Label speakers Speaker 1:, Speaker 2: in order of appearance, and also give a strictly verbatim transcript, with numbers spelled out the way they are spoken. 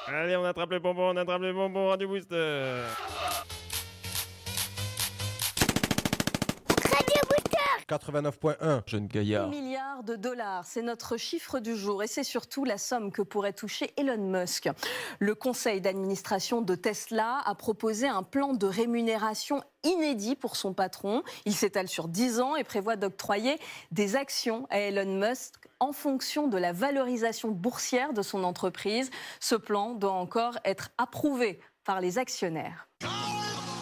Speaker 1: Allez, on attrape les bonbons, on attrape les bonbons, Radio Booster.
Speaker 2: quatre-vingt-neuf point un,
Speaker 3: jeune gaillard.
Speaker 4: milliards de dollars, c'est notre chiffre du jour et c'est surtout la somme que pourrait toucher Elon Musk. Le conseil d'administration de Tesla a proposé un plan de rémunération inédit pour son patron. Il s'étale sur dix ans et prévoit d'octroyer des actions à Elon Musk en fonction de la valorisation boursière de son entreprise. Ce plan doit encore être approuvé par les actionnaires.